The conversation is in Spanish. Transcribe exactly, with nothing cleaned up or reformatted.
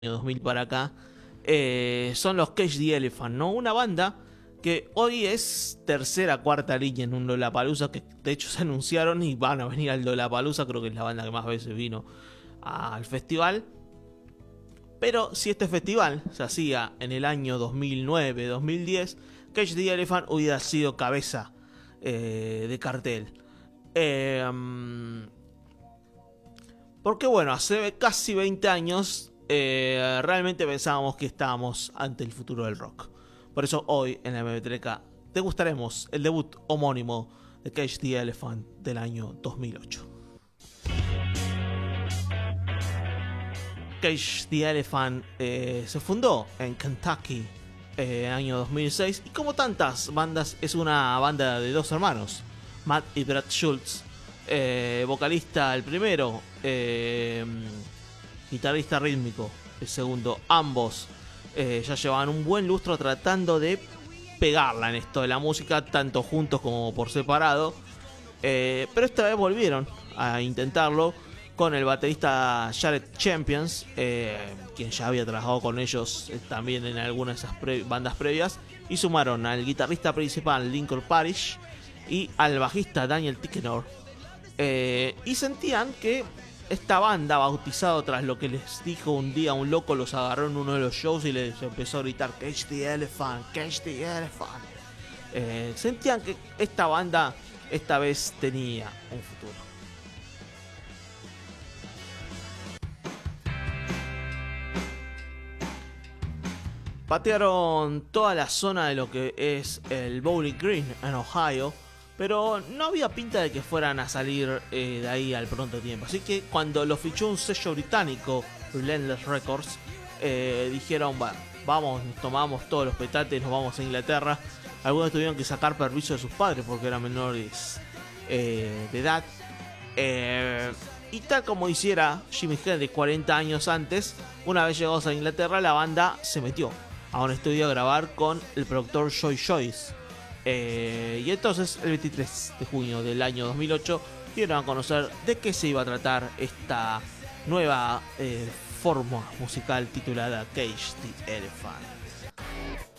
dos mil para acá, eh, son los Cage the Elephant, ¿no? Una banda que hoy es tercera, cuarta línea en un Lollapalooza, que de hecho se anunciaron y van a venir al Lollapalooza, creo que es la banda que más veces vino al festival. Pero si este festival se hacía en el año dos mil nueve, dos mil diez, Cage the Elephant hubiera sido cabeza eh, de cartel. Eh, porque bueno, hace casi veinte años eh, realmente pensábamos que estábamos ante el futuro del rock. Por eso hoy en la Memeteca te gustaremos el debut homónimo de Cage the Elephant del año dos mil ocho. Cage the Elephant eh, se fundó en Kentucky en eh, el año dos mil seis, y como tantas bandas es una banda de dos hermanos, Matt y Brad Schultz, eh, vocalista el primero, eh, guitarrista rítmico el segundo. Ambos eh, ya llevaban un buen lustro tratando de pegarla en esto de la música, tanto juntos como por separado, eh, pero esta vez volvieron a intentarlo con el baterista Jared Champions, eh, quien ya había trabajado con ellos eh, también en algunas de esas pre- bandas previas, y sumaron al guitarrista principal Lincoln Parrish y al bajista Daniel Ticknor, eh, y sentían que esta banda, bautizado tras lo que les dijo un día un loco, los agarró en uno de los shows y les empezó a gritar Cage the Elephant, Cage the Elephant, eh, sentían que esta banda esta vez tenía un futuro. Patearon toda la zona de lo que es el Bowling Green en Ohio, pero no había pinta de que fueran a salir eh, de ahí al pronto tiempo. Así que cuando lo fichó un sello británico, Relentless Records, eh, dijeron, bueno, vamos, nos tomamos todos los petates, nos vamos a Inglaterra. Algunos tuvieron que sacar permiso de sus padres porque eran menores eh, de edad. Eh, y tal como hiciera Jimi Hendrix cuarenta años antes, una vez llegados a Inglaterra, la banda se metió a un estudio a grabar con el productor Joy Joyce. Eh, y entonces, el veintitrés de junio del año dos mil ocho, dieron a conocer de qué se iba a tratar esta nueva eh, forma musical titulada Cage the Elephant.